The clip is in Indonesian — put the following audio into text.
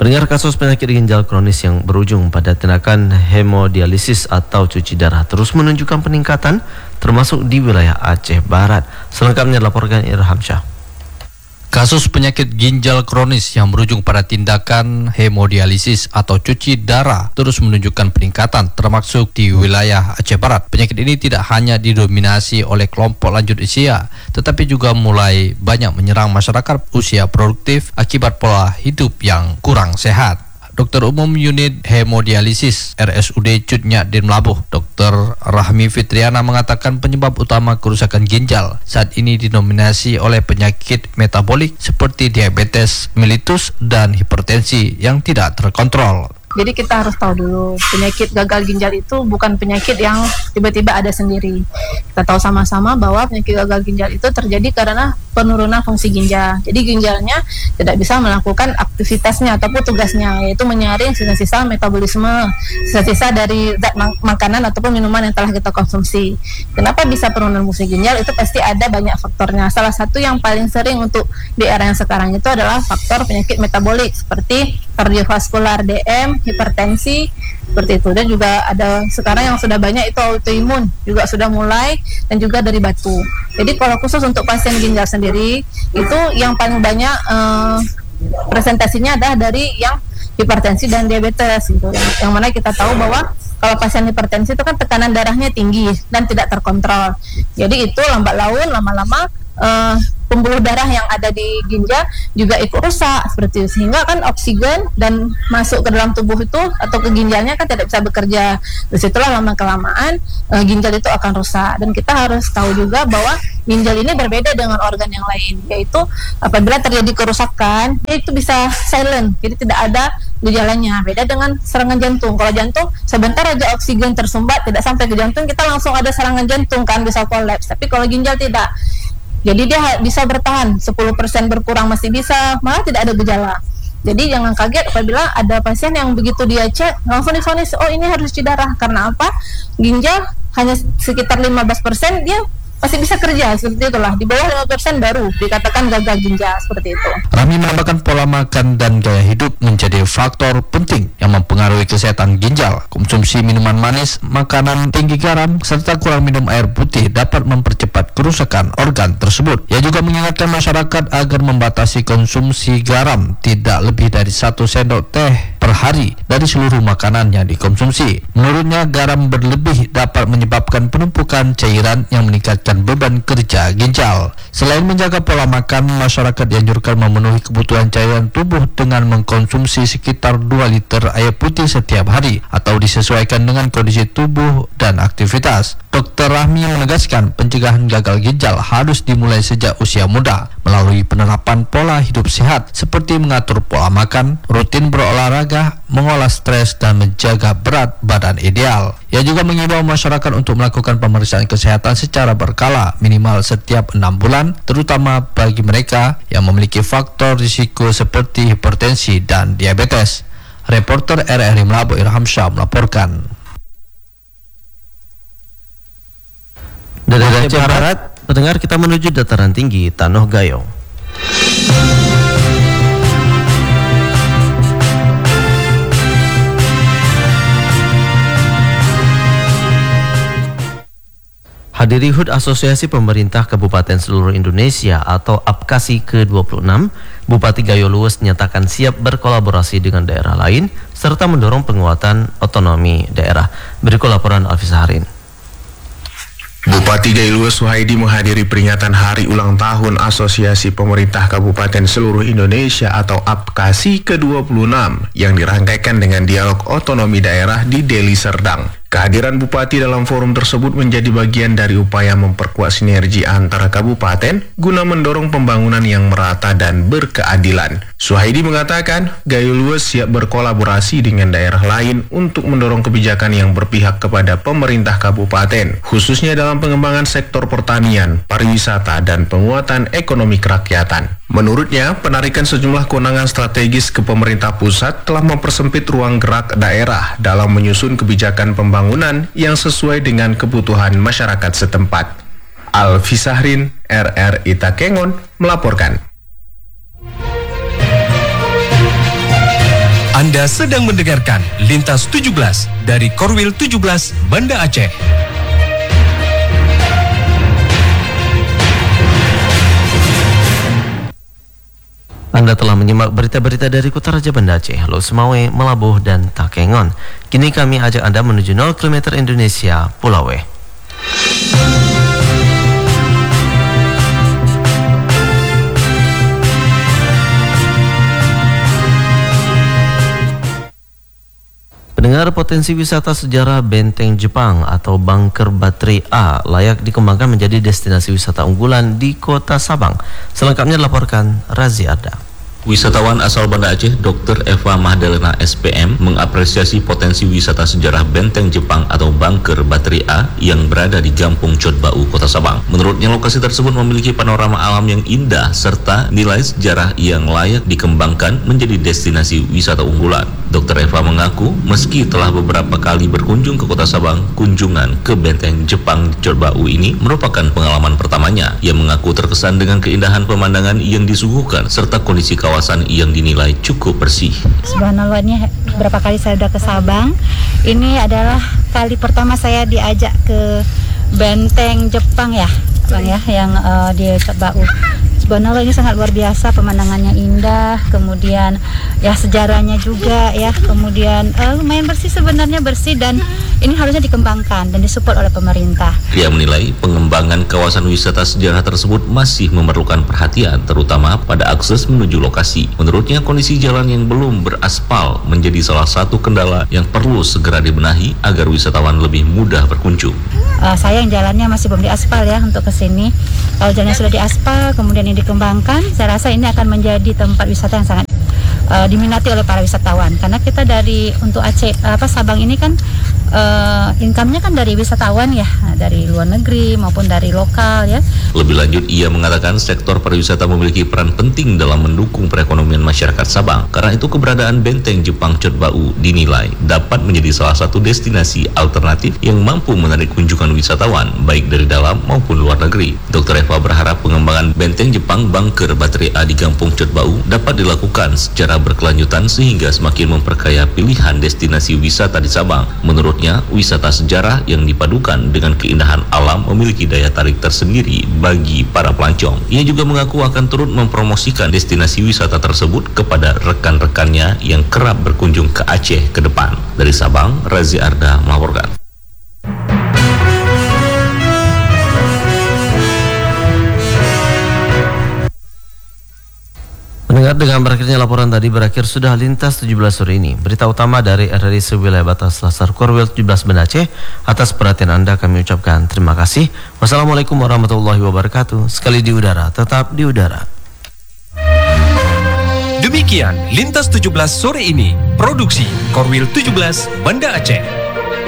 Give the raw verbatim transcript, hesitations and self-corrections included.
Pendengar, kasus penyakit ginjal kronis yang berujung pada tindakan hemodialisis atau cuci darah terus menunjukkan peningkatan, termasuk di wilayah Aceh Barat. Selengkapnya dilaporkan Irham Syah. Kasus penyakit ginjal kronis yang berujung pada tindakan hemodialisis atau cuci darah terus menunjukkan peningkatan, termasuk di wilayah Aceh Barat. Penyakit ini tidak hanya didominasi oleh kelompok lanjut usia, tetapi juga mulai banyak menyerang masyarakat usia produktif akibat pola hidup yang kurang sehat. Dokter Umum Unit Hemodialisis R S U D Cutnya Din Melabuh, Dokter Rahmi Fitriana mengatakan penyebab utama kerusakan ginjal saat ini didominasi oleh penyakit metabolik seperti diabetes mellitus dan hipertensi yang tidak terkontrol. Jadi kita harus tahu dulu, penyakit gagal ginjal itu bukan penyakit yang tiba-tiba ada sendiri. Kita tahu sama-sama bahwa penyakit gagal ginjal itu terjadi karena penurunan fungsi ginjal. Jadi ginjalnya tidak bisa melakukan aktivitasnya ataupun tugasnya, yaitu menyaring sisa-sisa metabolisme, sisa-sisa dari zat makanan ataupun minuman yang telah kita konsumsi. Kenapa bisa penurunan fungsi ginjal? Itu pasti ada banyak faktornya. Salah satu yang paling sering untuk di era yang sekarang itu adalah faktor penyakit metabolik seperti kardiovaskular, D M, hipertensi, seperti itu. Dan juga ada sekarang yang sudah banyak itu autoimun juga sudah mulai, dan juga dari batu. Jadi kalau khusus untuk pasien ginjal sendiri itu yang paling banyak eh, presentasinya adalah dari yang hipertensi dan diabetes gitu. Yang, yang mana kita tahu bahwa kalau pasien hipertensi itu kan tekanan darahnya tinggi dan tidak terkontrol. Jadi itu lambat laun lama-lama uh, pembuluh darah yang ada di ginjal juga ikut rusak seperti itu, sehingga kan oksigen dan masuk ke dalam tubuh itu atau ke ginjalnya kan tidak bisa bekerja. Disitulah lama kelamaan uh, ginjal itu akan rusak. Dan kita harus tahu juga bahwa ginjal ini berbeda dengan organ yang lain, yaitu apabila terjadi kerusakan itu bisa silent, jadi tidak ada gejalanya. Beda dengan serangan jantung. Kalau jantung sebentar aja oksigen tersumbat, tidak sampai ke jantung kita langsung ada serangan jantung kan, bisa kolaps. Tapi kalau ginjal tidak. Jadi dia bisa bertahan, sepuluh persen berkurang masih bisa, malah tidak ada gejala. Jadi jangan kaget apabila ada pasien yang begitu dia cek, langsung divonis, oh ini harus cuci darah. Karena apa? Ginjal hanya sekitar lima belas persen dia masih bisa kerja, seperti itulah. Di bawah lima persen baru dikatakan gagal ginjal, seperti itu. Rahmi menambahkan pola makan dan gaya hidup menjadi faktor penting yang mempengaruhi kesehatan ginjal. Konsumsi minuman manis, makanan tinggi garam, serta kurang minum air putih dapat mempercepat kerusakan organ tersebut. Ia juga mengingatkan masyarakat agar membatasi konsumsi garam tidak lebih dari satu sendok teh per hari dari seluruh makanan yang dikonsumsi. Menurutnya, garam berlebih dapat menyebabkan penumpukan cairan yang meningkatkan beban kerja ginjal. Selain menjaga pola makan, masyarakat dianjurkan memenuhi kebutuhan cairan tubuh dengan mengkonsumsi sekitar dua liter air putih setiap hari atau disesuaikan dengan kondisi tubuh dan aktivitas. Dokter Rahmi menegaskan pencegahan gagal ginjal harus dimulai sejak usia muda melalui penerapan pola hidup sehat seperti mengatur pola makan, rutin berolahraga, mengolah stres, dan menjaga berat badan ideal. Ia juga mengimbau masyarakat untuk melakukan pemeriksaan kesehatan secara berkala minimal setiap enam bulan, terutama bagi mereka yang memiliki faktor risiko seperti hipertensi dan diabetes. Reporter R R I Melabuh Irham Syah melaporkan. Dari Aceh Barat, pendengar, kita menuju dataran tinggi Tanoh Gayong. Hadiri H U D Asosiasi Pemerintah Kabupaten Seluruh Indonesia atau A P K A S I ke dua puluh enam, Bupati Gayo Luwes nyatakan siap berkolaborasi dengan daerah lain serta mendorong penguatan otonomi daerah. Berikut laporan Alfi Saharin. Bupati Gayo Luwes Suhaidi menghadiri peringatan hari ulang tahun Asosiasi Pemerintah Kabupaten Seluruh Indonesia atau A P K A S I ke dua puluh enam yang dirangkaikan dengan dialog otonomi daerah di Deli Serdang. Kehadiran Bupati dalam forum tersebut menjadi bagian dari upaya memperkuat sinergi antara kabupaten guna mendorong pembangunan yang merata dan berkeadilan. Suhaidi mengatakan, Gayo Luwes siap berkolaborasi dengan daerah lain untuk mendorong kebijakan yang berpihak kepada pemerintah kabupaten, khususnya dalam pengembangan sektor pertanian, pariwisata, dan penguatan ekonomi kerakyatan. Menurutnya, penarikan sejumlah kewenangan strategis ke pemerintah pusat telah mempersempit ruang gerak daerah dalam menyusun kebijakan pembangunan yang sesuai dengan kebutuhan masyarakat setempat. Alfi Sahrin, R R I Takengon, melaporkan. Anda sedang mendengarkan Lintas tujuh belas dari Korwil tujuh belas Banda Aceh. Anda telah menyimak berita-berita dari Kota Raja Banda Aceh, Lok Semawe, Melabuh, dan Takengon. Kini kami ajak Anda menuju nol kilometer Indonesia, Pulau W. Pendengar, potensi wisata sejarah Benteng Jepang atau Bunker Baterai A layak dikembangkan menjadi destinasi wisata unggulan di Kota Sabang. Selengkapnya dilaporkan Razi Arda. Wisatawan asal Banda Aceh, Dokter Eva Mahdalena S P M, mengapresiasi potensi wisata sejarah Benteng Jepang atau Bunker Baterai A yang berada di Gampung Codbau, Kota Sabang. Menurutnya, lokasi tersebut memiliki panorama alam yang indah serta nilai sejarah yang layak dikembangkan menjadi destinasi wisata unggulan. Dokter Eva mengaku, meski telah beberapa kali berkunjung ke Kota Sabang, kunjungan ke Benteng Jepang Codbau ini merupakan pengalaman pertamanya. Ia mengaku terkesan dengan keindahan pemandangan yang disuguhkan serta kondisi kawasan kawasan yang dinilai cukup bersih. Subhanallah, ini berapa kali saya sudah ke Sabang. Ini adalah kali pertama saya diajak ke Benteng Jepang ya, Bang ya, yang uh, di Codbau. Subhanallah, ini sangat luar biasa, pemandangannya indah, kemudian ya sejarahnya juga ya, kemudian uh, lumayan bersih, sebenarnya bersih, dan ini harusnya dikembangkan dan disupport oleh pemerintah. Dia menilai pengembangan kawasan wisata sejarah tersebut masih memerlukan perhatian, terutama pada akses menuju lokasi. Menurutnya, kondisi jalan yang belum beraspal menjadi salah satu kendala yang perlu segera dibenahi agar wisatawan lebih mudah berkunjung. Uh, sayang jalannya masih belum diaspal ya untuk ke sini. Kalau jalannya sudah diaspal, kemudian ini dikembangkan, saya rasa ini akan menjadi tempat wisata yang sangat uh, diminati oleh para wisatawan. Karena kita dari untuk Aceh apa Sabang ini kan uh, income-nya kan dari wisatawan ya, dari luar negeri maupun dari lokal ya. Lebih lanjut, ia mengatakan sektor pariwisata memiliki peran penting dalam mendukung perekonomian masyarakat Sabang. Karena itu, keberadaan Benteng Jepang Codbau dinilai dapat menjadi salah satu destinasi alternatif yang mampu menarik kunjungan wisatawan baik dari dalam maupun luar negeri. Dokter Eva berharap pengembangan Benteng Jepang Bunker Baterai A di Gampung Codbau dapat dilakukan secara berkelanjutan sehingga semakin memperkaya pilihan destinasi wisata di Sabang. Menurutnya, wisata sejarah yang dipadukan dengan keindahan alam memiliki daya tarik tersendiri bagi para pelancong. Ia juga mengaku akan turut mempromosikan destinasi wisata tersebut kepada rekan-rekannya yang kerap berkunjung ke Aceh ke depan. Dari Sabang, Razi Arda melaporkan. Mendengar dengan berakhirnya laporan tadi, berakhir sudah Lintas tujuh belas sore ini. Berita utama dari R R I Sewilayah Batas Lasar Korwil tujuh belas Banda Aceh. Atas perhatian Anda kami ucapkan terima kasih. Wassalamualaikum warahmatullahi wabarakatuh. Sekali di udara, tetap di udara. Demikian Lintas tujuh belas sore ini. Produksi Korwil tujuh belas Banda Aceh.